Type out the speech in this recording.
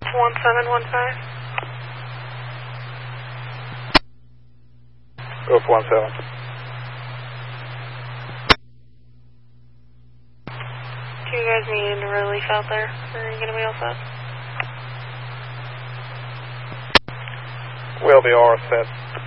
1715. Go for 17. Do you guys need relief out there? Or are you going to be all set? We'll be all set.